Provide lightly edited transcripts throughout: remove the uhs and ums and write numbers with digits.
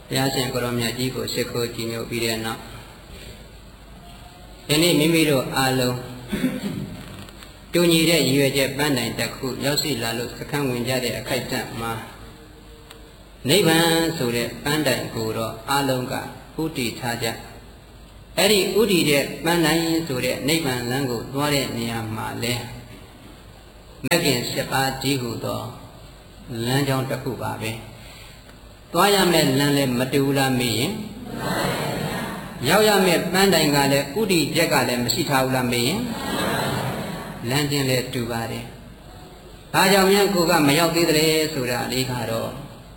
တရားရှင်ကိုရောမြတ်ကြီးကိုရှိခိုးကြည်ညိုပြီးတဲ့နောက်ဒီနေ့မိမိတို့အားလုံးတူညီတဲ့ရည်ရွယ်ချက်ပန်းတိုင်တစ်ခုရောက်ရှိလာလို့စခန်းဝင်ကြတဲ့အခိုက်အတန့်မှာနိဗ္ဗာန်ဆိုတဲ့ပန်းတိုင်ကိုတော့အားလုံးကဥတည်ထားကြအဲ့ဒီဥတည်တဲ့ပန်းတိုင်ဆိုတဲ့နိဗ္ဗာန်လမ်းကိုသွားတဲ့နေရာမှာလဲမဂ်ခင်7ပါးကြီးဟုသောလမ်းကြောင်းတစ်ခုပါပဲသွားရမယ့်လမ်းလည်းမတူလားမေးရင်ရောက်ရမယ့်ပန်းတိုင်ကလည်းဥတည်ချက်ကလည်းမရှိထားဘူးလားမေးရင်လမ်းချင်းလည်းတူပါတယ်။ဘာကြောင့်များကိုကမရောက်သေးတယ်ဆိုတာလေးကတော့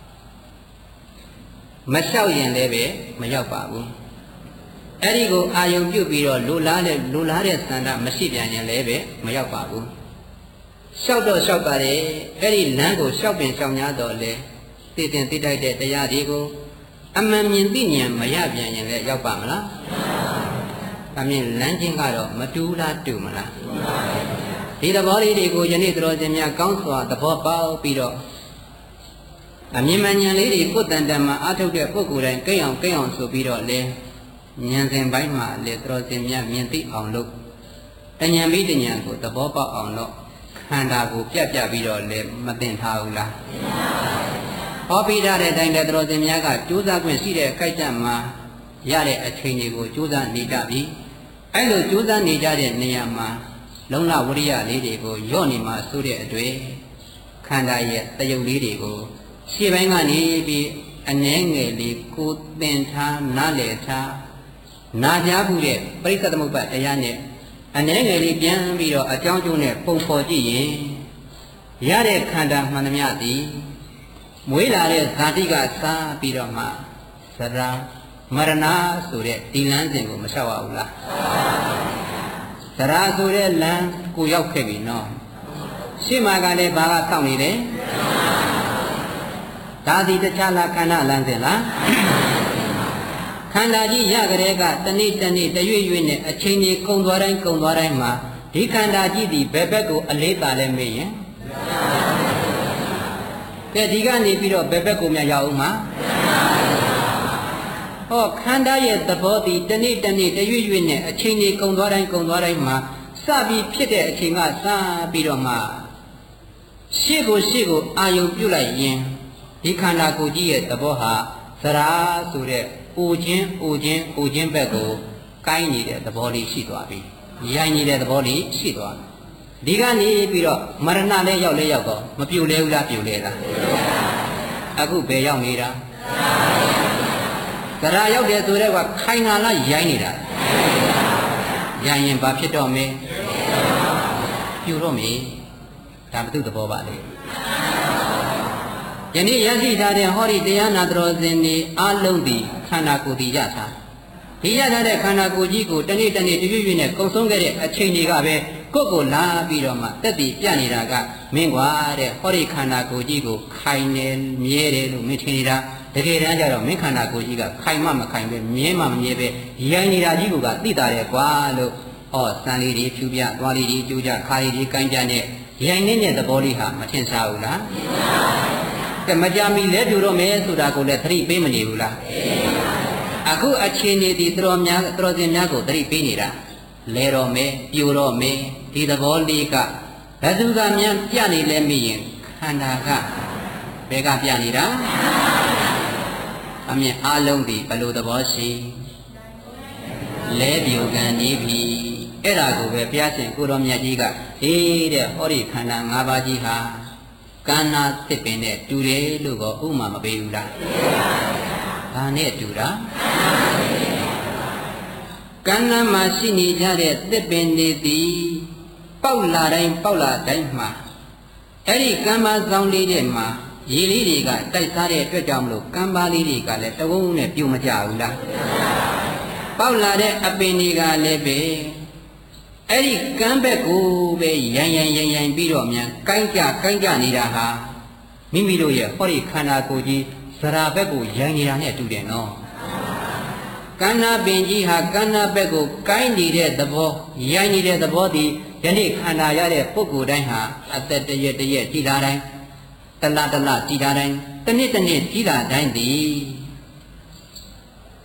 မလျှောက်ရင်လည်းပဲမရောက်ပါဘူး။အဲ့ဒီကိုအာယုံပြုတ်ပြီးတော့လိုလားတဲ့သန္တာမရှိပြန်ရင်လည်းပဲမရောက်ပါဘူး။လျှောက်တော့လျှောက်ပါတယ်အဲ့ဒီလမ်းကိုလျှောက်ပင်လျှောက်များတော့လေသိတင်သိတိုက်တဲ့တရားတွေကိုအမှန်မြင်သိဉာဏ်မရပြန်ရင်လည်းရောက်ပါမလား။အမြင်လမ်းချင်းကတော့မတူလားတူမလား။ဒီသဘောလေးတွေကိုယနေ့တော်ရှင်များကောင်းစွာသဘောပေါက်ပြီးတော့အမြင်မှန်ဉာဏ်လေးတွေကိုယ်တန်တန်မှာအားထုတ်တဲ့ပုဂ္ဂိုလ်တိုင်းကိအောင်ဆိုပြီးတော့လေဉာဏ်စဉ်ပိုင်းမှာလေတော်ရှင်များမြင်သိအောင်လို့တဉာဏ်ပြီးတဉာဏ်ကိုသဘောပေါက်အောင်လို့ခန္ဓာကိုပြပြီးတော့လေမသိထားဘူးလားဟောပြီးတဲ့အတိုင်းလည်းတော်ရှင်များကကြိုးစားခွင့်ရှိတဲ့အခိုက်အတန့်မှာရတဲ့အချိန်တွေကိုကြိုးစားနေကြပြီအဲ့လိုကြိုးစားနေကြတဲ့နေရာမှာလုံလဝရိယလေးတွေကိုယော့နေမှာဆိုတဲ့အတွေ့ခန္ဓာရဲ့တယုတ်လေးတွေကိုရှေ့ပိုင်းကနေပြီးအငဲငယ်လေးကိုသင်ထားနားလည်ထားနာကြားမှုတဲ့ပရိစ္ဆေသမုပ္ပါတရားနဲ့အငဲငယ်လေးပြန်ပြီးတော့အကြောင်းကျိုးနဲ့ပုံဖော်ကြည့်ရင်ရတဲ့ခန္ဓာမှန်သမျှသည်မွေးလာတဲ့ဇာတိကစားပြီးတော့မှသရမရဏဆိုတဲ့ဒီလမ်းစဉ်ကိုမလျှောက်ရဘူးလားသရဆိုတဲ့လမ်းကိုရောက်ခဲ့ပြီနော်ရှေ့မှာကလည်းဘာကစောင့်နေတယ်ဒါဒီတခြားလားခန္ဓာလမ်းစဉ်လားခန္ဓာကြီးရကြတဲ့ကတနေ့တရွေ့ရွေ့နဲ့အချိန်ကြီးကုံသွားတိုင်းမှာဒီခန္ဓာကြီးဒီဘယ်ဘက်ကိုအလေးပါလဲမေးရင်ကဲဒီကနေပြီးတော့ဘယ်ဘက်ကိုများရောက်ဦးမှာဟောခန္ဓာရဲ့သဘောဒီတနေ့တရွေ့ရွေ့နဲ့အချိန်ကြီးကုံသွားတိုင်းမှာစပြီးဖြစ်တဲ့အချိန်ကစပြီးတော့မှရှေ့ကိုအာယုံပြုတ်လိုက်ရင်ဒီခန္ဓာကိုယ်ကြီးရဲ့သဘောဟာသရာဆိုတဲ့အိုခြင်းဘက်ကိုကိုင်းနေတဲ့သဘောလေးရှိသွားပြီရိုင်းနေတဲ့သဘောလေးရှိသွားဒီကနေပြီးတော့မရဏလည်းရောက်တော့မပြိုလဲဘူးလားပြိုလဲလားအခုဘယ်ရောက်နေတာသရာရောက်တယ်ဆိုတော့ခိုင်နာလားရိုင်းနေတာရိုင်းရင်ဘာဖြစ်တော့မလဲပြိုတော့မေဒါဘု து သဘောပါလေယနေ့ရရှိထားတဲ့ဟောဒီတရားနာတော်စဉ်ဒီအလုံးဒီခန္ဓာကိုယ်ဒီရထားဒီရထားတဲ့ခန္ဓာကိုယ်ကြီးကိုတနေ့တရွေ့နဲ့ကုံဆုံးခဲ့တဲ့အချိန်တွေကပဲကိုလာပြီးတော့မှတက်တည်ပြနေတာကမင်းကွာတဲ့ဟောဒီခန္ဓာကိုယ်ကြီးကိုခိုင်နေမြဲတယ်လို့မင်းထင်နေတာတကယ်တမ်းကျတော့မင်းခန္ဓာကိုယ်ကြီးကခိုင်မှမခိုင်ပဲမြဲမှမမြဲပဲရိုင်းနေတာကြီးကသိတာတယ်ကွာလို့ဟောစံလေးတွေဖြူပြသွားလေးတွေကျိုးကြခါလေးတွေကိုင်းကြနဲ့ရိုင်းနေတဲ့သဘောလေးဟာမထင်ရှားဘူးလားကဲမကြမီလဲပြိုတော့မယ်ဆိုတာကိုလည်းသတိပေးမနေဘူးလားအခုအချိန်နေဒီတော်စင်များကိုသတိပေးနေတာလဲတော့မယ်ပြိုတော့မယ်ဒီသဘောလေးကဘယ်သူကများပြနေလဲမိရင်ခန္ဓာကဘယ်ကပြနေတာအမြင်အလုံးဒီဘယ်လိုသဘောရှိလဲပြိုကန်နေပြီအဲ့ဒါကိုပဲဘုရားရှင်ကိုတော်မြတ်ကြီးကဟေးတဲ့ဟောဒီခန္ဓာ၅ပါးကြီးဟာကန္နာသစ်ပင်နဲ့တူတယ်လို့ကောဥမာမပေးဘူးလားဘာနဲ့တူတာကန္နာမှာရှိနေကြတဲ့သစ်ပင်တွေသည်ပေါက်လာတိုင်းမှာအဲ့ဒီကမ္ဘာဆောင်လေးတွေမှာရေလေးတွေကတိုက်စားတဲ့အတွက်ကြောင့်မလို့ကမ္ဘာလေးတွေကလည်းတဝုံနဲ့ပြုံမကြဘူးလားပေါက်လာတဲ့အပင်တွေကလည်းပဲအဲ့ဒီကမ်းဘက်ကိုပဲရိုင်းပြီးတော့မြန်ကိုင်းကြနေတာဟာမိမိတို့ရဲ့ဟောဒီခန္ဓာကိုယ်ကြီးဇရာဘက်ကိုရိုင်းနေတာနဲ့တူတယ်နော်ကန္နာပင်ကြီးဟာကန္နာဘက်ကိုကိုင်းနေတဲ့သဘောရိုင်းနေတဲ့သဘောဒီယနေ့ခန္ဓာရတဲ့ပုဂ္ဂိုလ်တိုင်းဟာအသက်တရက်ကြည်လာတိုင်းတလကြည်လာတိုင်းတနေ့ကြီးလာတိုင်းသည်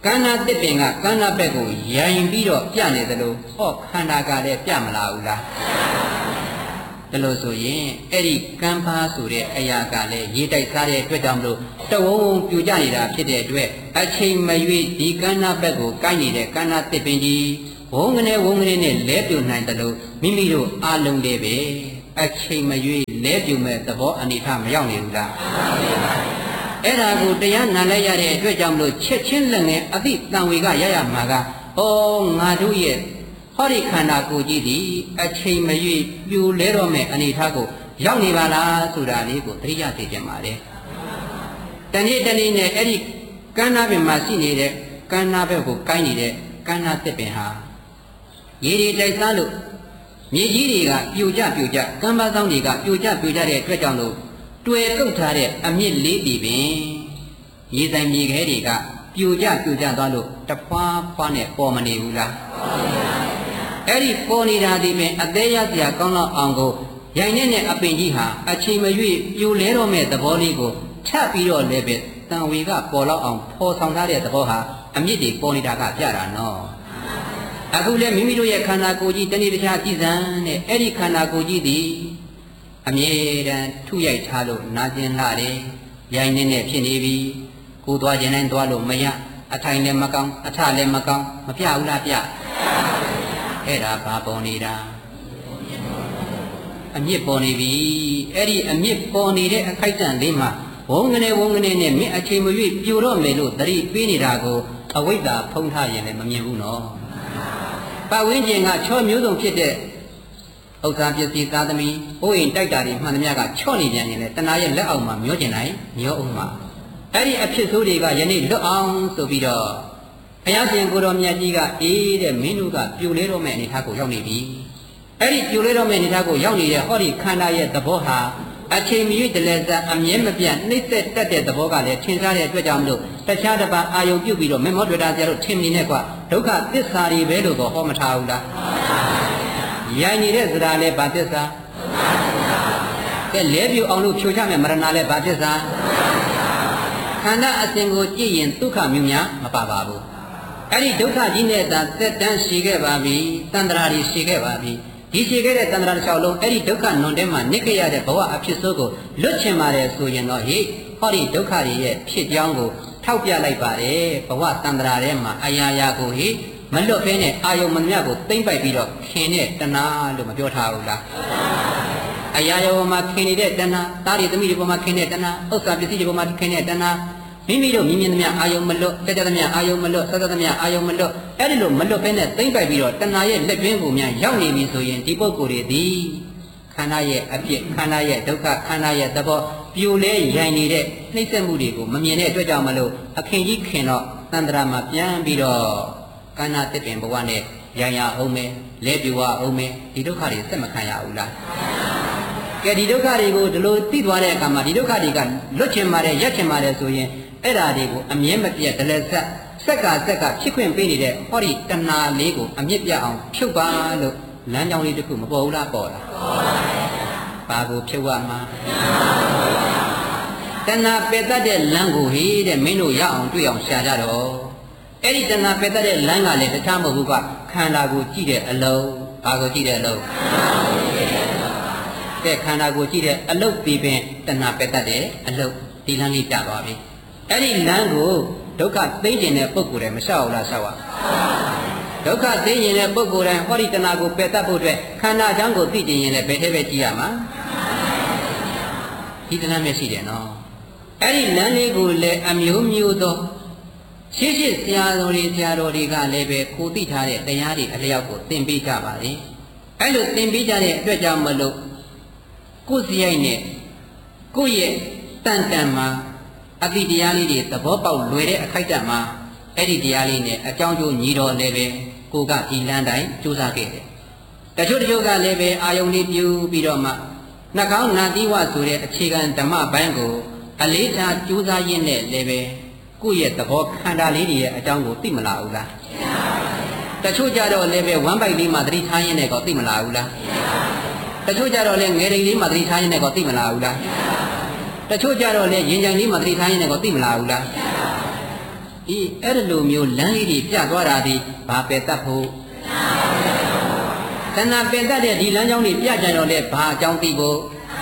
ကန္နာတစ်ပင်ကကန္နာဘက်ကိုရိုင်ပြီးတော့ပြနေသလိုဟောခန္ဓာကလည်းပြမလာဘူးလားဒါလို့ဆိုရင်အဲ့ဒီကံပါဆိုတဲ့အရာကလည်းရေးတိုက်စားတဲ့အတွက်ကြောင့်မလို့တဝုံပြူကြနေတာဖြစ်တဲ့အတွက်အချိန်မရွေးဒီကန္နာဘက်ကိုကိုက်နေတဲ့ကန္နာတစ်ပင်ကြီးဝုံငနေနဲ့လဲပြူနိုင်တယ်လို့မိမိတို့အာလုံးလေးပဲအချိန်မရွေးလဲပြူမဲ့သဘောအနေထားမရောက်နေဘူးလားအဲ့ဒါကိုတရားနာလိုက်ရတဲ့အတွက်ကြောင့်မလို့ချက်ချင်းလက်ငယ်အသိတန်ဝေကရရမှာကဩငါတို့ရဲ့ဟောဒီခန္ဓာကိုယ်ကြီးဒီအချိန်မရွေးပြိုလဲတော့မဲ့အနေထားကိုရောက်နေပါလားဆိုတာလေးကိုသတိရသိကြပါလေတနေ့နဲ့အဲ့ဒီကန္နာပင်မှာရှိနေတဲ့ကန္နာဘက်ကိုကိုင်းနေတဲ့ကန္နာတစ်ပင်ဟာရေတွေတိုက်စားလို့မြေကြီးတွေကပြိုကျကမ်းပါးဆောင်တွေကပြိုကျတဲ့အတွက်ကြောင့်လို့တွေ့ကုတ်ထားတဲ့အမြင့်လေးပြီပင်ရေဆိုင်မြေခဲတွေကပြိုကျသွားလို့တဖွာနဲ့ပေါ်မနေဘူးလားအဲ့ဒီပေါ်နေတာဒီပင်အသေးရစရာကောင်းတော့အောင်ကိုရိုင်နဲ့အပင်ကြီးဟာအချိန်မရွေးပြိုလဲတော့မဲ့သဘောလေးကိုထပ်ပြီးတော့လည်းပဲတန်ဝေကပေါ်လောက်အောင်ဖော်ဆောင်ထားတဲ့သဘောဟာအမြင့်တွေပေါ်နေတာကပြတာနော်အခုလည်းမိမိတို့ရဲ့ခန္ဓာကိုယ်ကြီးတနေ့တခြားကြည်စံနဲ့အဲ့ဒီခန္ဓာကိုယ်ကြီးသည်အမြဲတမ်းထုရိုက်ထားလို့နာကျင်လာတယ်ရိုင်နေဖြစ်နေပြီကိုသွားခြင်းတိုင်းသွားလို့မရအထိုင်လည်းမကောင်းအထလည်းမကောင်းမပြဘူးလားပြအဲ့ဒါဘာပေါ်နေတာအမြင့်ပေါ်နေပြီအဲ့ဒီအမြင့်ပေါ်နေတဲ့အခိုက်အတန့်လေးမှာဝုံငနေနဲ့မင်းအချိန်မရွေးပြိုတော့မယ်လို့သတိပေးနေတာကိုအဝိဇ္ဇာဖုံးထားရင်လည်းမမြင်ဘူးနော်ပတ်ဝန်းကျင်ကချောမျိုးစုံဖြစ်တဲ့ဥစ္စာပစ္စည်းသားသမီးအိုးအိမ်တိုက်တာတွေမှန်သမျှကချော့နေပြန်ရင်လည်းတဏှာရဲ့လက်အောက်မှာမျောကျင်နိုင်မျောအောင်မှာအဲ့ဒီအဖြစ်ဆိုးတွေကယနေ့လွတ်အောင်ဆိုပြီးတော့ဘုရားရှင်ကိုတော်မြတ်ကြီးကအေးတဲ့မင်းတို့ကပြိုလဲတော့မဲ့အနေထားကိုရောက်နေပြီအဲ့ဒီပြိုလဲတော့မဲ့အနေထားကိုရောက်နေတဲ့ဟောဒီခန္ဓာရဲ့သဘောဟာအချိန်မရွေးတလဲစားအမြဲမပြတ်နှိမ့်သက်တတ်တဲ့သဘောကလည်းထင်ရှားတဲ့အတွက်ကြောင့်မလို့တခြားတစ်ပါးအာယုံပြုတ်ပြီးတော့မေမောတွေ့တာဆရာတို့ထင်နေနဲ့ကွာဒုက္ခသစ္စာတွေပဲလို့တော့ဟောမထားဘူးလားရိုင်နေတဲ့စရာလည်းဘာသစ္စာကဲလဲပြူအောင်လို့ဖြိုချမယ်မရဏလည်းဘာသစ္စာခန္ဓာအစဉ်ကိုကြည့်ရင်ဒုက္ခမျိုးများမပါပါဘူးအဲ့ဒီဒုက္ခကြီးနဲ့သာသက်တမ်းရှိခဲ့ပါပြီတန်ត្រာတွေရှိခဲ့ပါပြီဒီရှိခဲ့တဲ့တန်ត្រာတစ်လျှောက်လုံးအဲ့ဒီဒုက္ခနွန်တဲမှာနိခဲ့ရတဲ့ဘဝအဖြစ်ဆိုးကိုလွတ်ချင်ပါတယ်ဆိုရင်တော့ဟေ့ဟောဒီဒုက္ခတွေရဲ့ဖြစ်ကြောင်းကိုထောက်ပြလိုက်ပါတယ်ဘဝတန်ត្រာထဲမှာအရာရာကိုဟေ့မလွတ်ဖဲနဲ့အာယုံမမြတ်ကိုသိမ့်ပိုက်ပြီးတော့ခင်တဲ့တဏှာလို့မပြောထားဘူးလားအရာရာပေါ်မှာခင်နေတဲ့တဏှာသားတွေသမီးတွေပေါ်မှာခင်တဲ့တဏှာဥစ္စာပစ္စည်းတွေပေါ်မှာခင်တဲ့တဏှာမိမိတို့မြင်မြင်သမျှအာယုံမလွတ်တက်တက်သမျှအာယုံမလွတ်ဆက်ဆက်သမျှအာယုံမလွတ်အဲ့ဒီလိုမလွတ်ဖဲနဲ့သိမ့်ပိုက်ပြီးတော့တဏှာရဲ့လက်တွင်းကိုများရောက်နေပြီဆိုရင်ဒီပုဂ္ဂိုလ်တွေသည်ခန္ဓာရဲ့အဖြစ်ခန္ဓာရဲ့ဒုက္ခခန္ဓာရဲ့သဘောပြိုလဲရိုင်နေတဲ့နှိမ့်ဆက်မှုတွေကိုမမြင်တဲ့အတွက်ကြောင့်မလို့အခင်ကြီးခင်တော့တန်ត្រာမှာပြန်ပြီးတော့ကန္နာတစ်ပင်ဘဝနဲ့ရိုင်ရအောင်မယ်လဲပြိုရအောင်မယ်ဒီဒုက္ခတွေဆက်မခံရဘူးလားကဲဒီဒုက္ခတွေကိုဒီလိုသိသွားတဲ့အခါမှာဒီဒုက္ခတွေကလွတ်ချင်ပါတယ်ရက်ချင်ပါတယ်ဆိုရင်အဲ့ဓာတွေကိုအမြဲမပြတ်ဒလဆက်ကဖြစ်ခွင့်ပေးနေတဲ့ဟောဒီတဏှာလေးကိုအမြင့်ပြတ်အောင်ဖြုတ်ပါလို့လမ်းကြောင်းလေးတစ်ခုမပေါ်ဘူးလားပေါ်လားဘာကိုဖြုတ်ရမှာတဏှာပယ်တတ်တဲ့လမ်းကိုဟေးတဲ့မင်းတို့ရအောင်တွေ့အောင်ရှာကြတော့အဲ့ဒီတဏှာပယ်တတ်တဲ့လမ်းကလည်းတခြားမဟုတ်ဘူးကခန္ဓာကိုကြည့်တဲ့အလုံးဘာကိုကြည့်တဲ့အလုံးတဲ့ခန္ဓာကိုကြည့်တဲ့အလုံးပြီးပင်တဏှာပယ်တတ်တဲ့အလုံးဒီလမ်းလေးပြသွားပြီအဲ့ဒီလမ်းကိုဒုက္ခသိကျင်တဲ့ပုဂ္ဂိုလ်တွေမလျှောက်လားလျှောက်ပါဒုက္ခသိကျင်တဲ့ပုဂ္ဂိုလ်တိုင်းဟောဒီတဏှာကိုပယ်တတ်ဖို့အတွက်ခန္ဓာအကြောင်းကိုသိကျင်ရင်လည်းဘယ်ထဲပဲကြည့်ရမှာဒီတဏှာမျက်ရှိတယ်နော်အဲ့ဒီလမ်းလေးကိုလည်းအမျိုးမျိုးသောရှေ့ဆရာတော်တွေကလည်းပဲကိုသိထားတဲ့တရားတွေအလျောက်ကိုသင်ပေးကြပါလေအဲ့လိုသင်ပေးကြတဲ့အတွက်ကြောင့်မလို့ကိုယ်စရိုက်နဲ့ကိုယ့်ရဲ့တန်မှာအတိတရားလေးတွေသဘောပေါက်လွယ်တဲ့အခိုက်အတန့်မှာအဲ့ဒီတရားလေးနဲ့အကြောင်းကျိုးညီတော်လည်းပဲကိုကဒီလမ်းတိုင်းကြိုးစားခဲ့တယ်တချို့ကလည်းပဲအာယုန်လေးပြုပြီးတော့မှနှကောင်းနာတိဝဆိုတဲ့အခြေခံဓမ္မပိုင်းကိုအလေးထားကြိုးစားရင်းနဲ့လည်းပဲကိုယ့်ရဲ့သဘောခန္ဓာလေးတွေရဲ့အကြောင်းကိုသိမလားဘူးလားတချို့ကြတော့လည်းပဲဝမ်းပိုက်လေးမှာသတိထားရင်းနဲ့ကောသိမလားဘူးလားတချို့ကြတော့လည်းငယ်တိတ်လေးမှာသတိထားရင်းနဲ့ကောသိမလားဘူးလား တချို့ကြတော့လေရင်ကြိုင်လေးမှာသတိထားရင်းနဲ့ကိုသိမလားဘူးလားဒီအဲ့လိုမျိုးလမ်းလေးတွေပြသွားတာဒီဘာပယ်တတ်ဖို့တဏှာပယ်တတ်တဲ့ဒီလမ်းကြောင်းတွေပြကြတော့လေဘာအကြောင်းသိဖို့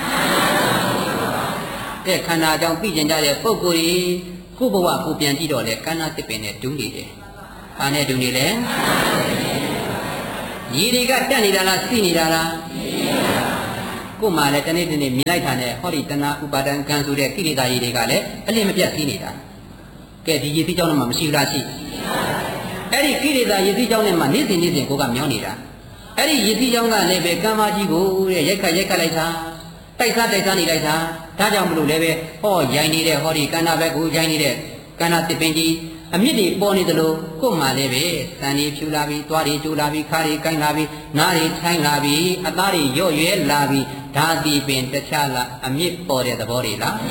တဲ့ခန္ဓာအကြောင်းသိကြတဲ့ပုဂ္ဂိုလ်ကြီးကိုဘဝကိုပြန်ကြည့်တော့လေကန္နာတစ်ပင်နဲ့တူးနေတယ်။ဘာနဲ့တူးနေလဲ။ညီတွေကတက်နေတာလားစီးနေတာလား။ကို့မှာလည်းတနေ့တနေ့မြင်လိုက်တာနဲ့ဟောဒီတဏှာဥပါဒံကံဆိုတဲ့ကိလေသာကြီးတွေကလည်းအလင်းမပြတ်စီးနေတာ။ကဲဒီရည်စည်းကြောင်းထဲမှာမရှိဘူးလားရှိ။အဲ့ဒီကိလေသာရည်စည်းကြောင်းထဲမှာနေ့စဉ်ကိုကမြောင်းနေတာ။အဲ့ဒီရည်စည်းကြောင်းကလည်းပဲကံမကြီးကိုတဲ့ရိုက်ခတ်လိုက်တာတိုက်စားနေလိုက်တာဒါကြောင့်မလို့လည်းပဲဟောရိုင်းနေတဲ့ဟောဒီကန္နာဘက်ကိုရိုင်းနေတဲ့ကန္နာတစ်ပင်ကြီးအမြင့်တွေပေါ်နေသလိုကို့မှာလည်းပဲစံတွေဖြူလာပြီးသွားတွေကျိုးလာပြီးခါးတွေကိုင်းလာပြီးနားတွေထိုင်းလာပြီးအသားတွေရော့ရွဲလာပြီးဒါဒီပင်တခြားလားအမြင့်ပေါ်တဲ့သဘောတွေလား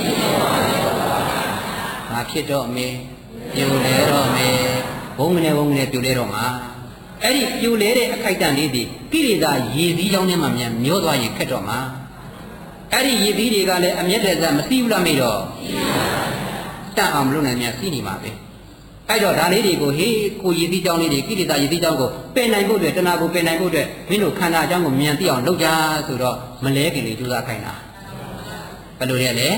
ဘာဖြစ်တော့မေပြိုလဲတော့မေဘုံငနဲ့ပြိုလဲတော့မှာအဲ့ဒီပြိုလဲတဲ့အခိုက်အတန့်လေးတွေကိလေသာရည်စည်းကြောင်းထဲမှာမြန်မျောသွားရင်ခက်တော့မှာအဲ့ဒီရည်သီးတွေကလည်းအမျက်တဲ့စားမသိဘူးလားမေတော့တတ်အောင်မလုပ်နိုင်မြန်သိနေမှာပဲအဲ့တော့ဒါလေးတွေကိုဟေးကိုရည်သီးကြောင်းလေးတွေကိလေသာရည်သီးကြောင်းကိုပယ်နိုင်ဖို့အတွက်တဏှာကိုပယ်နိုင်ဖို့အတွက်မင်းတို့ခန္ဓာအကြောင်းကိုမြန်သိအောင်လုပ်ကြဆိုတော့မလဲခင်လေးကြိုးစားခိုင်းတာဘယ်လိုလဲလဲ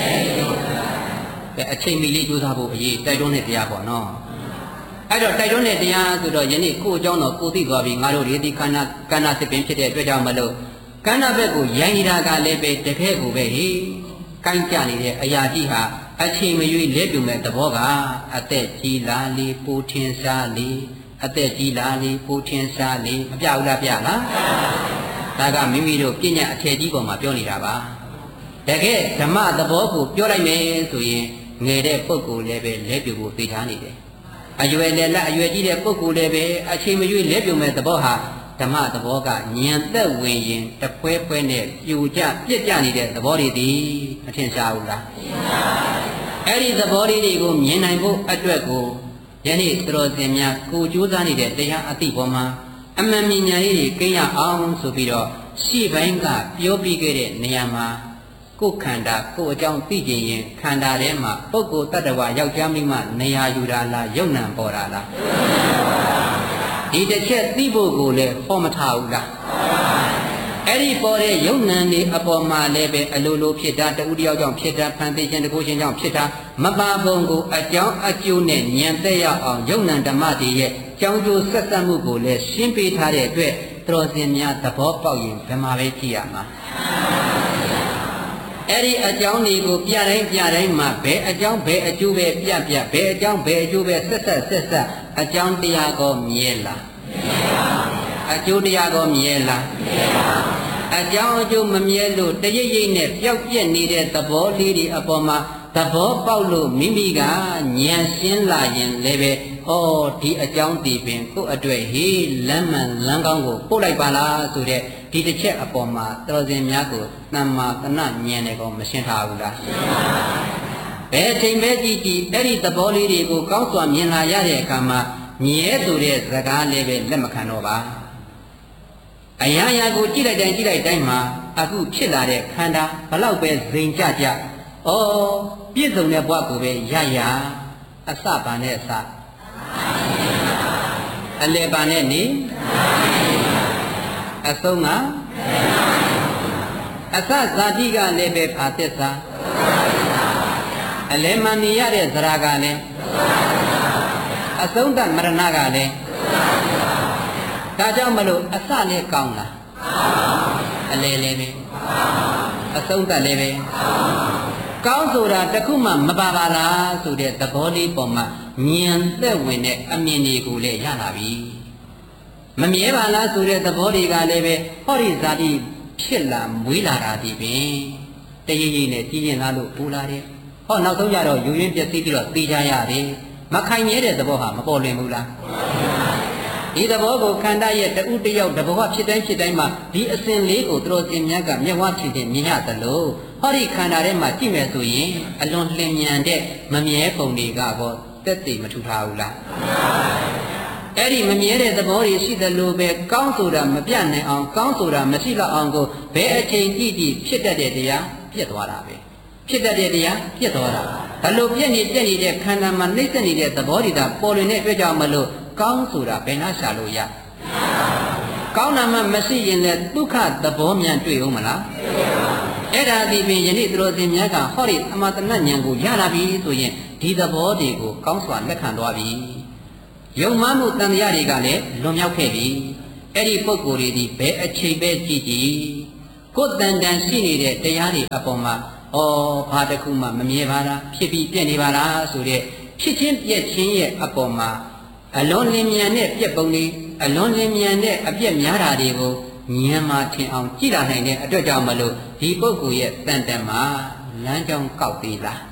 အချိန်မီလေးကြိုးစားဖို့အရေးတိုက်တွန်းတဲ့တရားပေါ့နော်အဲ့တော့တိုက်တွန်းတဲ့တရားဆိုတော့ယနေ့ကိုအကြောင်းတော့ကိုသိသွားပြီငါတို့ဒီခန္ဓာသစ်ပင်ဖြစ်တဲ့အတွက်ကြောင့်မလို့ကန္နာဘက်ကိုရိုင်းနေတာကလည်းပဲတကယ်ကိုပဲဟိကိုင်းကြနေတဲ့အရာကြီးဟာအချိန်မရွေးလဲပြူမဲ့သဘောကအသက်ကြီးလာလေပိုထင်ရှားလေအသက်ကြီးလာလေပိုထင်ရှားလေမပြဘူးလားပြလားဒါကမိမိတို့ပညာအထည်ကြီးပေါ်မှာပြောနေတာပါတကယ်ဓမ္မသဘောကိုပြောလိုက်မယ်ဆိုရင်ငယ်တဲ့ပုဂ္ဂိုလ်လည်းပဲလဲပြူဖို့သိထားနေတယ်အရွယ်လည်းလက်အရွယ်ကြီးတဲ့ပုဂ္ဂိုလ်လည်းပဲအချိန်မရွေးလဲပြူမဲ့သဘောဟာဓမ္မသဘောကဉာဏ်သက်ဝင်ရင်တဖွဲနဲ့ပြူကြပြစ်ကြနေတဲ့သဘောတွေဒီမထင်ရှားဘူးလားအဲ့ဒီသဘောတွေကိုမြင်နိုင်ဖို့အတွက်ကိုယနေ့သတော်စင်များကိုကြိုးစားနေတဲ့တရားအသိပေါ်မှာအမှန်မြင်ညာလေးတွေကိန်းရအောင်ဆိုပြီးတော့ရှေ့ပိုင်းကပြောပြီးခဲ့တဲ့နေရာမှာကိုယ်ခန္ဓာကိုယ်အကြောင်းသိကြရင်ခန္ဓာထဲမှာပုဂ္ဂိုလ်တ attva ယောက်ျားမိန်းမနေရာယူတာလားယုံနံပေါ်တာလားဒီတစ်ချက်သိဖို့ကိုလည်းဟောမထားဘူးလားအဲ့ဒီပေါ်တဲ့ယုံနံနေအပေါ်မှာလည်းပဲအလိုလိုဖြစ်တာတူတယောက်ကြောင့်ဖြစ်တာဖန်သိခြင်းတကူခြင်းကြောင့်ဖြစ်တာမပါဘုံကိုအကြောင်းအကျိုးနဲ့ဉာဏ်သက်ရောက်အောင်ယုံနံဓမ္မတွေရဲ့ကြောင်းကျိုးဆက်ဆက်မှုကိုလည်းရှင်းပေးထားတဲ့အတွက်တော်စင်များသဘောပေါက်ရင်ဘယ်မှာပဲကြည့်ရမှာအဲ့ဒီအကြောင်းတွေကိုပြတိုင်းမှာဘယ်အကြောင်းဘယ်အကျိုးပဲပြဘယ်အကြောင်းဘယ်အကျိုးပဲဆက်အကြောင်းတရားကိုမြဲလားအကျိုးတရားကိုမြဲလားအကြောင်းအကျိုးမမြဲလို့တရိပ်ရိပ်နဲ့ပျောက်ပြက်နေတဲ့သဘောလေးတွေအပေါ်မှာသဘောပေါက်လို့မိမိကဉာဏ်ရှင်းလာရင်လည်းပဲဩဒီအကြောင်းဒီပင်ကိုယ့်အတွက်ဟေးလမ်းမှန်လမ်းကောင်းကိုပို့လိုက်ပါလားဆိုတဲ့ဒီတစ်ချက်အပေါ်မှာတော်စင်များကိုသမ္မာတဏဉာဏ်နဲ့ကောမရှင်းထားဘူးလားဘယ်အချိန်ပဲကြည့်အဲ့ဒီသဘောလေးတွေကိုကောင်းစွာမြင်လာရတဲ့အခါမှာမြဲဆိုတဲ့စကားလေးပဲလက်မခံတော့ပါအရာရာကိုကြည့်လိုက်တိုင်းမှာအခုဖြစ်လာတဲ့ခန္ဓာဘလောက်ပဲဇိမ်ကြဩပြည့်စုံတဲ့ဘဝကိုပဲရအစပါနဲ့အစအလယ်ပါနဲ့နေအဆုံးကအစဇာတိကလည်းပဲဘာသစ္စာအလယ်မှာနေရတဲ့ဇရာကလည်းအဆုံးသတ်မရဏကလည်းဒါကြောင့်မလို့အစလည်းကောင်းလားအလယ်လည်းပဲအဆုံးသတ်လည်းပဲကောင်းဆိုတာတခုမှမပါပါလားဆိုတဲ့သဘောလေးပေါ်မှာဉာဏ်သက်ဝင်တဲ့အမြင်တွေကိုလည်းရလာပြီမမြဲပါလားဆိုတဲ့သဘောတွေကလည်းပဲဟောဒီဇာတိဖြစ်လာမွေးလာတာဒီပင်တရရိပ်နဲ့ကြီးရင်လားလို့ပူလာတယ်ဟောနောက်ဆုံးကြတော့ယူရင်းပြည့်စည်ပြီးတော့သိကြရတယ်မခိုင်မြဲတဲ့သဘောဟာမပေါ်လွင်ဘူးလားဒီသဘောကိုခန္ဓာရဲ့တူတယောက်တဘောဖြစ်တိုင်းမှာဒီအစဉ်လေးကိုသူတို့စင်မြတ်ကမျက်ဝါးဖြစ်မြင်ရသလိုဟောဒီခန္ဓာထဲမှာကြည့်မယ်ဆိုရင်အလွန်လျင်မြန်တဲ့မမြဲပုံတွေကတော့တက်တည်မထူထားဘူးလားအဲ့ဒီမမြဲတဲ့သဘောတွေရှိသလိုပဲကောင်းဆိုတာမပြနိုင်အောင်ကောင်းဆိုတာမရှိတော့အောင်ကိုဘယ်အချိန်ကြည့်ဖြစ်တတ်တဲ့တရားပြတ်သွားတာပဲဖြစ်တတ်တဲ့တရားပြတ်သွားတာဘလို့ပြည့်နေတဲ့ခန္ဓာမှာနှိမ့်ဆက်နေတဲ့သဘောတည်တာပေါ်လွင်တဲ့အတွက်ကြောင့်မလို့ကောင်းဆိုတာဘယ်နှရှာလို့ရကောင်းတာမှမရှိရင်လည်းဒုက္ခသဘောမြန်တွေ့ဦးမလားအဲ့ဒါဒီပင်ယနေ့သူတော်စင်များကဟောဒီအမတနဉာဏ်ကိုရလာပြီဆိုရင်ဒီသဘောတွေကိုကောင်းစွာလက်ခံသွားပြီယုံမှမှုတန်တရားတွေကလည်းလွန်မြောက်ခဲ့ပြီအဲ့ဒီပုဂ္ဂိုလ်တွေဒီဘယ်အချိန်ပဲကြည်ကြည်ကိုယ်တန်တန်ရှိနေတဲ့တရားတွေအပေါ်မှာဘာတစ်ခုမှမမြဲပါလားဖြစ်ပြီးပြည့်နေပါလားဆိုတဲ့ဖြစ်ချင်းပြည့်ချင်းရဲ့အပေါ်မှာအလွန်လင်းမြန်တဲ့ပြက်ပုံတွေအလွန်လင်းမြန်တဲ့အပြက်များတာတွေကိုဉာဏ်မှာထင်အောင်ကြည့်လာနိုင်တဲ့အတွက်ကြောင့်မလို့ဒီပုဂ္ဂိုလ်ရဲ့တန်တန်မှာလမ်းကြောင်းကောက်သေးလား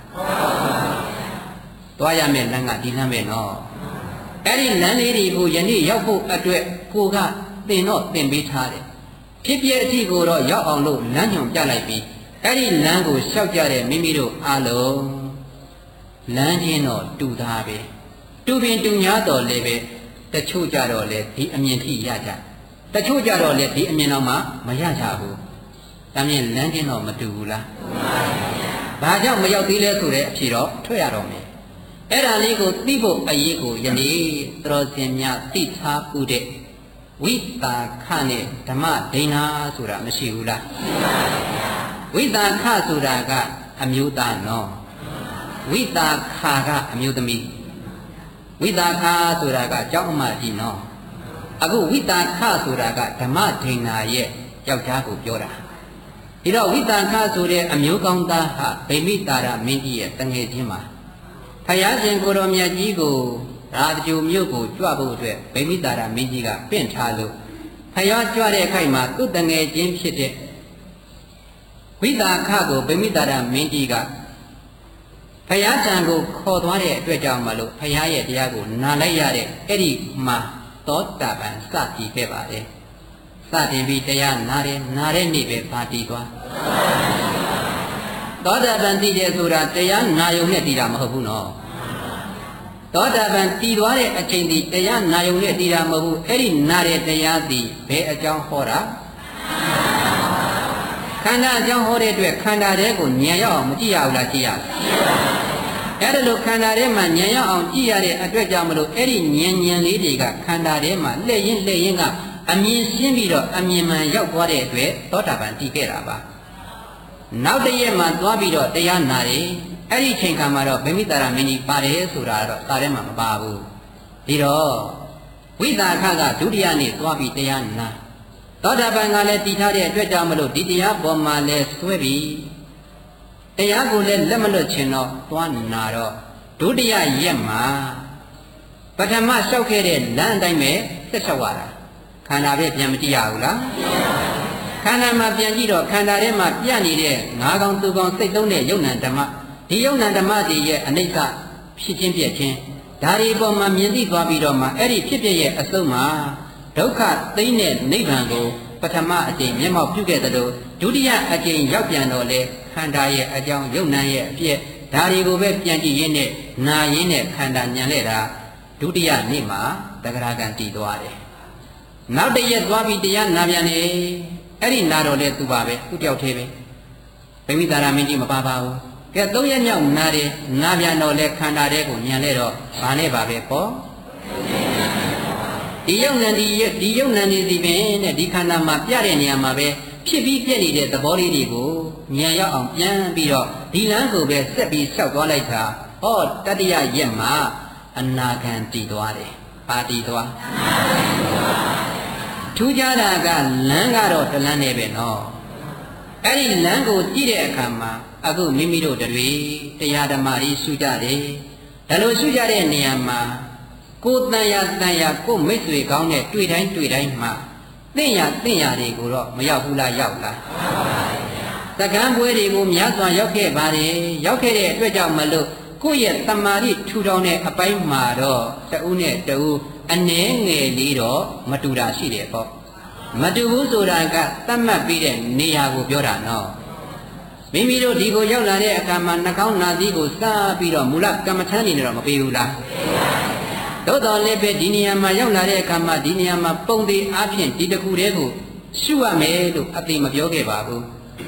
သွားရမယ့်လမ်းကဒီလမ်းပဲနော်အဲ့ဒီလမ်းလေးတွေကိုယနေ့ရောက်ဖို့အတွက်ကိုကသင်တော့သင်ပေးထားတယ်ဖြစ်ပြအထိကိုတော့ရောက်အောင်လို့လမ်းညွှန်ပြလိုက်ပြီးအဲ့ဒီလမ်းကိုလျှောက်ကြတဲ့မိမိတို့အားလုံးလမ်းချင်းတော့တူသားပဲတူပင်တူညာတော်လည်းပဲတချို့ကြတော့လေဒီအမြင်ထိရကြတချို့ကြတော့လေဒီအမြင်တော့မှမရကြဘူးဒါမြင်လမ်းချင်းတော့မတူဘူးလားဘာကြောင့်မရောက်သေးလဲဆိုတဲ့အဖြေတော့ထွက်ရတော့မယ်အဲ့ဒါလေးကိုသိဖို့အရေးကိုယနေ့သတော်စင်များသိထားမှုတဲ့ဝိတာခနဲ့ဓမ္မဒိဏဆိုတာမရှိဘူးလားဝိတာခဆိုတာကအမျိုးသားနော်ဝိတာခကအမျိုးသမီးဝိတာခဆိုတာကကျောင်းအမကြီးနော်အခုဝိတာခဆိုတာကဓမ္မဒိဏရဲ့ယောက်ျားကိုပြောတာဒီတော့ဝိတာခဆိုတဲ့အမျိုးကောင်းသားဟာဗိမိတာရမင်းကြီးရဲ့တငယ်ချင်းပါဖယားရှင်ကိုတော်မြတ်ကြီးကိုရာဇဂိုမြို့ကိုကြွဖို့အတွက်ဗိမိတာရမင်းကြီးကပင့်ထားလို့ဖယားကြွတဲ့အခိုက်မှာသူ့တငယ်ချင်းဖြစ်တဲ့ဝိတာခကိုဗိမိတာရမင်းကြီးကဖယားထံကိုခေါ်သွားတဲ့အတွက်ကြောင့်မလို့ဖယားရဲ့တရားကိုနာလိုက်ရတဲ့အဲ့ဒီမှာသောတာပန်စတည်ခဲ့ပါတယ်စတင်ပြီးတရားနာတဲ့နေ့ပဲပါတည်သွားသောတာပန်တည်တယ်ဆိုတာတရားနာယုံနဲ့တည်တာမဟုတ်ဘူးနော်သောတာပန်တည်သွားတဲ့အချိန်ဒီတရားနာယုံနဲ့တည်တာမဟုတ်ဘူးအဲ့ဒီနာတဲ့တရားဒီဘယ်အကြောင်းဟောတာခန္ဓာအကြောင်းဟောတဲ့အတွက်ခန္ဓာတဲ့ကိုဉာဏ်ရောက်အောင်မကြည့်ရဘူးလားကြည့်ရအဲ့ဒါလို့ခန္ဓာထဲမှာဉာဏ်ရောက်အောင်ကြည့်ရတဲ့အတွက်ကြောင့်မလို့အဲ့ဒီဉာဏ်လေးတွေကခန္ဓာထဲမှာလှည့်ရင်းကအမြင်ရှင်းပြီးတော့အမြင်မှန်ရောက်သွားတဲ့အတွက်သောတာပန်တည်ခဲ့တာပါနောက်တစ်ရက်မှသွားပြီးတော့တရားနာတယ်အဲ့ဒီချိန်ခါမှာတော့ဗိမိတာရမင်းကြီးပါတယ်ဆိုတာတော့စာထဲမှာမပါဘူးဒီတော့ဝိတာခကဒုတိယနေ့သွားပြီးတရားနာသောတာပန်ကလည်းတည်ထားတဲ့အတွက်ကြောင့်မလို့ဒီတရားပေါ်မှာလဲဆွဲပြီးတရားကိုလည်းလက်မလွတ်ချင်တော့သွားနာတော့ဒုတိယရက်မှာပထမလျှောက်ခဲ့တဲ့လမ်းအတိုင်းပဲဆက်လျှောက်ရတာခန္ဓာပဲပြန်မကြည့်ရဘူးလားခန္ဓာမှာပြန်ကြည့်တော့ခန္ဓာထဲမှာပြနေတဲ့ငါးကောင်သူကောင်စိတ်သုံးတဲ့ယုံ nant ဓမ္မဒီယုံ nant ဓမ္မတွေရဲ့အနိစ္စဖြစ်ချင်းပြည့်ချင်းဒါဒီပေါ်မှာမြင်သိသွားပြီးတော့မှအဲ့ဒီဖြစ်ပြရဲ့အစုံမှာဒုက္ခသိမ့်တဲ့နိဗ္ဗာန်ကိုပထမအကျင့်မျက်မှောက်ပြုခဲ့သလိုဒုတိယအကျင့်ရောက်ပြန်တော့လေခန္ဓာရဲ့အကြောင်းယုံ nant ရဲ့အပြည့်ဒါတွေကိုပဲပြန်ကြည့်ရင်းနဲ့နာရင်းနဲ့ခန္ဓာညံလဲတာဒုတိယနေ့မှာတဂရကံတည်သွားတယ်နောက်တစ်ရက်သွားပြီးတရားနာပြန်နေအဲ့ဒီနာတော့လေသူပါပဲသူတယောက်သေးပဲဗိမိတာရမင်းကြီးမပါပါဘူးကဲ၃ရက်မြောက်နာတယ်နာပြန်တော့လေခန္ဓာတဲ့ကိုညံလဲတော့ဘာနဲ့ပါပဲပေါ့ဒီယုံ nant ဒီယုံ nant ဒီပင်နဲ့ဒီခန္ဓာမှာပြတဲ့နေရာမှာပဲဖြစ်ပြီးပြည့်နေတဲ့သဘောလေးတွေကိုဉာဏ်ရောက်အောင်ပြန်ပြီးတော့ဒီလမ်းကိုပဲဆက်ပြီးလျှောက်သွားလိုက်တာဟောတတိယရက်မှာအနာဂံတည်သွားတယ်ပါတည်သွားထူးခြားတာကလမ်းကတော့တလမ်းနဲ့ပဲနော်အဲ့ဒီလမ်းကိုကြည့်တဲ့အခါမှာအခုမိမိတို့တွေတရားဓမ္မကြီးရှုကြတယ်ဒါလို့ရှုကြတဲ့နေရာမှာကိုယ်တန်ရာကိုမိတ်ဆွေကောင်းနဲ့တွေ့တိုင်းမှာသင်ရတွေကိုတော့မရောက်ဘူးလားရောက်လားသကန်းပွဲတွေကိုများစွာရောက်ခဲ့ပါတယ်ရောက်ခဲ့တဲ့အတွက်ကြောင့်မလို့ကိုယ့်ရဲ့တမာတိထူထောင်တဲ့အပိုင်းမှာတော့တဦးနဲ့တဦးအနည်းငယ်လေးတော့မတူတာရှိတယ်ပေါ့မတူဘူးဆိုတာကသတ်မှတ်ပြီးတဲ့နေရာကိုပြောတာနော်မိမိတို့ဒီကိုရောက်လာတဲ့အခါမှာနှာခေါင်းနာသီးကိုစားပြီးတော့မူလကမ္မထမ်းနေတော့မပေးဘူးလားသို့တော်လည်းပဲဒီနေရာမှာရောက်လာတဲ့အခါမှာဒီနေရာမှာပုံသေးအားဖြင့်ဒီတစ်ခုတည်းကိုရှုရမယ်လို့အသိမပြောခဲ့ပါဘူး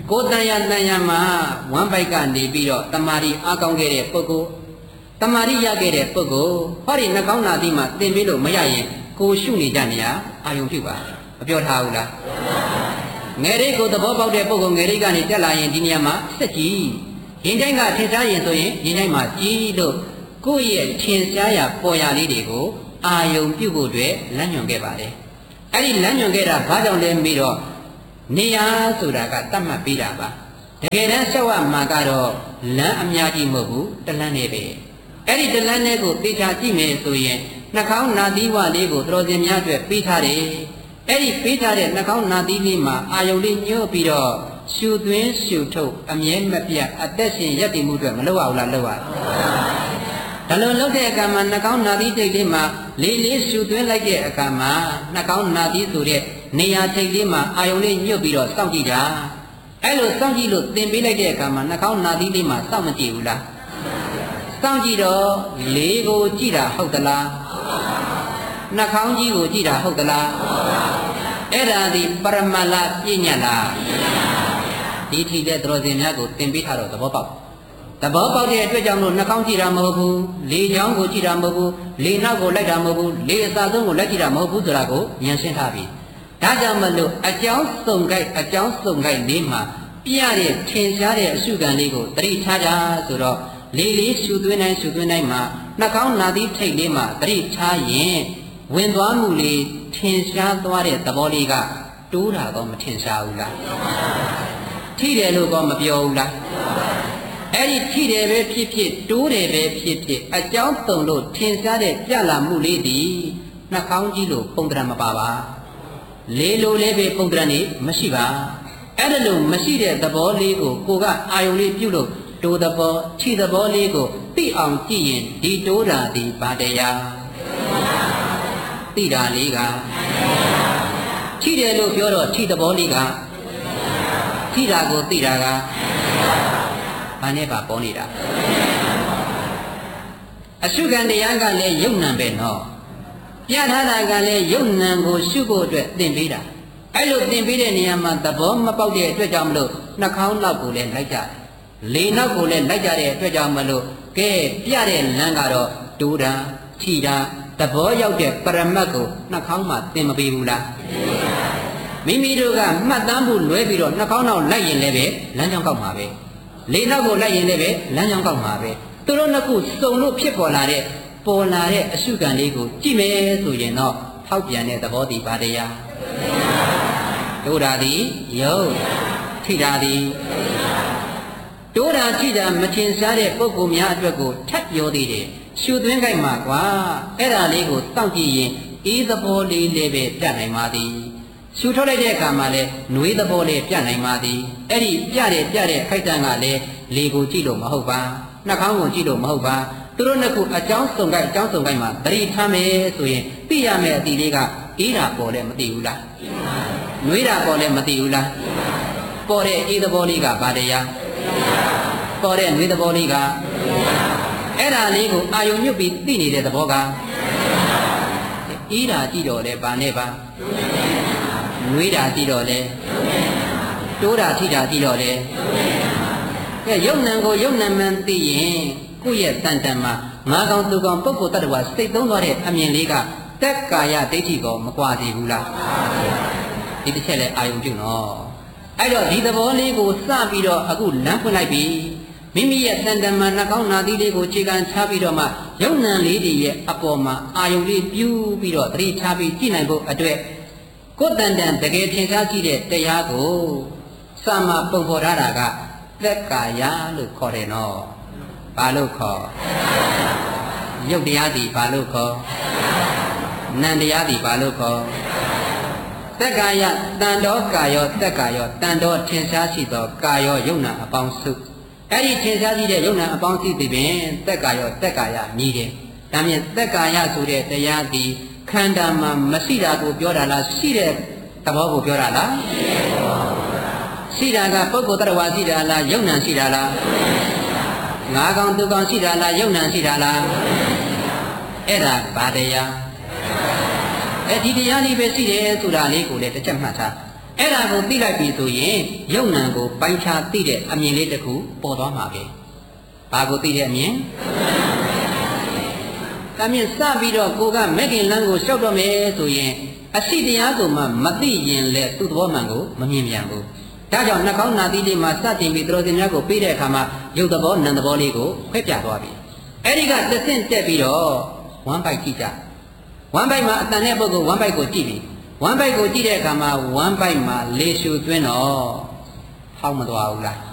ကိုတန်ရမှာဝမ်းပိုက်ကနေပြီးတော့တမာရီအားကောင်းခဲ့တဲ့ပုဂ္ဂိုလ်တမာရီရခဲ့တဲ့ပုဂ္ဂိုလ်ဟောဒီနှကောင်းနာသီမှာသင်ပေးလို့မရရင်ကိုရှုနေကြနေရအာယုံပြုပါမပြောထားဘူးလားငယ်လေးကိုသဘောပေါက်တဲ့ပုဂ္ဂိုလ်ငယ်လေးကနေတက်လာရင်ဒီနေရာမှာစက်ကြီးရင်တိုင်းကထင်ရှားရင်ဆိုရင်ရင်တိုင်းမှာကြီးလို့ကိုယ့်ရဲ့ထင်ရှားရာပေါ်ရာလေးတွေကိုအာယုံပြုဖို့အတွက်လမ်းညွှန်ခဲ့ပါတယ်အဲ့ဒီလမ်းညွှန်ခဲ့တာဘာကြောင့်လဲပြီးတော့နေရာဆိုတာကတတ်မှတ်ပေးတာပါတကယ်တမ်းလျှောက်ရမှာကတော့လမ်းအများကြီးမဟုတ်ဘူးတလမ်းနဲ့ပဲအဲ့ဒီတလမ်းနဲ့ကိုသိချာကြည့်မယ်ဆိုရင်နှာခေါင်းနာသီးဝလေးကိုတော်စင်များအတွက်ပေးထားတယ်အဲ့ဒီပေးထားတဲ့နှာခေါင်းနာသီးလေးမှာအာယုံလေးညှို့ပြီးတော့ရှူသွင်းရှူထုတ်အမြဲမပြတ်အသက်ရှင်ရပ်တည်မှုအတွက်မလုပ်ရဘူးလားလုပ်ရဒါလိုလုပ်တဲ့အခါမှာနှာခေါင်းနာသီးထိပ်လေးမှာလေးရှူသွင်းလိုက်တဲ့အခါမှာနှာခေါင်းနာသီးဆိုတဲ့နေရာထိပ်လေးမှာအာယုံလေးညှို့ပြီးတော့စောင့်ကြည့်တာအဲ့လိုစောင့်ကြည့်လို့သင်ပေးလိုက်တဲ့အခါမှာနှာခေါင်းနာသီးလေးမှာစောင့်မကြည့်ဘူးလားစောင့်ကြည့်တော့လေးကိုကြည့်တာဟုတ်သလားနှာခေါင်းကြီးကိုကြည့်တာဟုတ်သလားအဲ့ဒါဒီပရမလပညာလားဒီထိတဲ့တော်စင်များကိုသင်ပေးထားတော့သဘောပေါက်တဲ့အတွက်ကြောင့်လို့နှာခေါင်းကြည့်တာမဟုတ်ဘူးလေချောင်းကိုကြည့်တာမဟုတ်ဘူးလေနောက်ကိုလိုက်တာမဟုတ်ဘူးလေအစာဆုံးကိုလိုက်ကြည့်တာမဟုတ်ဘူးဆိုတာကိုဉာဏ်ရှင်းထားပြီဒါကြောင့်မလို့အကြောင်းစုံကြိုက်လေးမှာပြရတဲ့ထင်ရှားတဲ့အရှုခံလေးကိုသတိထားကြဆိုတော့လေးရှုသွင်းတိုင်းမှာနှာခေါင်းနာသီးထိတ်လေးမှာသတိထားရင်ဝင်သွားမှုလေးထင်ရှားသွားတဲ့သဘောလေးကတိုးတာတော့မထင်ရှားဘူးလားထိတယ်လို့တော့မပြောဘူးလားအဲ့ဒီထိတယ်ပဲဖြစ်ဖြစ်တိုးတယ်ပဲဖြစ်ဖြစ်အကြောင်းစုံလို့ထင်ရှားတဲ့ပြလာမှုလေးဒီနှာခေါင်းကြီးလို့ပုံတရမပါပါလေးလိုလေးပဲပုံတရနေမရှိပါအဲ့ဒါလို့မရှိတဲ့သဘောလေးကိုကအာယုံလေးပြုလို့တိုးသဘောထိသဘောလေးကိုသိအောင်ကြည့်ရင်ဒီတိုးတာဒီဘာတရားသိတာလေးကထိတယ်လို့ပြောတော့ထိသဘောလေးကထိတာကိုသိတာကဘာနဲ့ပါပေါ်နေတာအရှုခံတရားကလည်းယုံနံပဲနော်ပြထားတာကလည်းယုံနံကိုရှုဖို့အတွက်သင်ပေးတာအဲ့လိုသင်ပေးတဲ့နေရာမှာသဘောမပေါက်တဲ့အတွက်ကြောင့်မလို့နှာခေါင်းနောက်ကိုလည်းလိုက်ကြတယ်လေနောက်ကိုလည်းလိုက်ကြတဲ့အတွက်ကြောင့်မလို့ကဲပြတဲ့လမ်းကတော့တိုးတာထိတာသဘောရောက်တဲ့ပရမတ်ကိုနှာခေါင်းမှာသင်မပေးဘူးလားမိမိတို့ကမှတ်သားမှုလွဲပြီးတော့နှာခေါင်းနောက်လိုက်ရင်လည်းပဲလမ်းကြောင်းကောက်မှာပဲလေနောက်ကိုလိုက်ရင်လည်းပဲလမ်းကြောင်းကောက်မှာပဲသူတို့နှစ်ခုစုံလို့ဖြစ်ပေါ်လာတဲ့အရှုခံလေးကိုကြည့်မယ်ဆိုရင်တော့ထောက်ပြန်တဲ့သဘောတည်ပါတရားတိုးတာသည်ယုတ်ထိတာသည်တိုးတာထိတာမထင်ရှားတဲ့ပုဂ္ဂိုလ်များအတွက်ကိုထပ်ပြောသေးတယ်ရှုသွင်းခိုက်မှာကွာအဲ့ဒါလေးကိုစောင့်ကြည့်ရင်အေးသဘောလေးလည်းပဲပြနိုင်ပါသည်ရှုထုတ်လိုက်တဲ့အခါမှာလည်းနှွေးသဘောလေးပြနိုင်ပါသည်အဲ့ဒီပြတဲ့ခိုက်တန်ကလည်းလေကိုကြည့်လို့မဟုတ်ပါနှာခေါင်းကိုကြည့်လို့မဟုတ်ပါသူတို့နှစ်ခုအကြောင်းစုံကိုက်မှာသတိထားမယ်ဆိုရင်သိရမယ့်အတိလေးကအေးတာပေါ်လည်းမသိဘူးလားနှွေးတာပေါ်လည်းမသိဘူးလားပေါ်တဲ့အေးသဘောလေးကဘာတရားပေါ်တဲ့နှွေးသဘောလေးကအဲ့ဒါလေးကိုအာယုံညွတ်ပြီးသိနေတဲ့သဘောကအေးတာကြည့်တော့လေဘာနဲ့ပါနှွေးတာကြည့်တော့လေတိုးတာထိတာကြည့်တော့လေကဲယုံနံကိုယုံနံမှန်သိရင်ကိုယ့်ရဲ့တန်တန်မှာငါကောင်သူကောင်ပုဂ္ဂိုလ်တ attva စိတ်သုံးသွားတဲ့အမြင်လေးကတက်ကာယဒိဋ္ဌိကောမကွာသေးဘူးလားဒီတစ်ချက်လဲအာယုံပြုနော်အဲ့တော့ဒီသဘောလေးကိုစပြီးတော့အခုလမ်းဖွင့်လိုက်ပြီမိမိရဲ့တန်တန်မှာနှာခေါင်းနာသီးလေးကိုခြေခံချပြီးတော့မှယုံနံလေးတွေရဲ့အပေါ်မှာအာယုံလေးပြူးပြီးတော့သတိထားပြီးကြည့်နိုင်ဖို့အတွက်ကိုယ်တန်တန်တကယ်ထင်ရှားကြည့်တဲ့တရားကိုစာမပုံဖော်ထားတာကသက်ကာယလို့ခေါ်တယ်နော်ဘာလို့ခေါ်ရုပ်တရားစီဘာလို့ခေါ်နံတရားစီဘာလို့ခေါ်သက်ကာယတန်တော်ကာယောသက်ကာယောတန်တော်ထင်ရှားရှိသောကာယောယုံနာအပေါင်းစုအဲ့ဒီထင်ရှားရှိတဲ့ယုံနာအပေါင်းစုသည်ပင်သက်ကာယောသက်ကာယမြည်တယ်ဒါမြင်သက်ကာယဆိုတဲ့တရားသည်ခန္ဓာမှာမရှိတာကိုပြောတာလားရှိတဲ့သဘောကိုပြောတာလားရှိတာကပုဂ္ဂိုလ်တ attva ရှိတာလားယုံနာရှိတာလားငါကောင်သူကောင်ရှိတာလားယုံနာရှိတာလားအဲ့ဒါဘာတရားဒီတရားလေးပဲရှိတယ်ဆိုတာလေးကိုလည်းတစ်ချက်မှတ်ထားအဲ့ဒါကိုသိလိုက်ပြီဆိုရင်ယုံ nant ကိုပိုင်းခြားသိတဲ့အမြင်လေးတစ်ခုပေါ်သွားမှာပဲဘာကိုသိတဲ့အမြင်ဒါမြင်စပြီးတော့ကိုကမဲ့ခင်လမ်းကိုလျှောက်တော့မယ်ဆိုရင်အရှိတရားကိုမှမသိရင်လေသူ့သဘောမှန်ကိုမမြင်ပြန်ဘူးဒါကြောင့်နှာခေါင်းနာသီးလေးမှာစတင်ပြီးတော်စင်များကိုပြီးတဲ့အခါမှာယုတ်သဘောနံသဘောလေးကိုခွဲပြသွားပြီအဲ့ဒီကတစ်ဆင့်တက်ပြီးတော့ဝမ်းပိုက်ကြည့်ကြဝမ်းပိုက်မှာအတန်တဲ့ပုဂ္ဂိုလ်ဝမ်းပိုက်ကိုကြည့်ပြီဝမ်းပိုက်ကိုကြည့်တဲ့အခါမှာဝမ်းပိုက်မှာလေရှူသွင်းတော့ဟောက်မသွားဘူးလား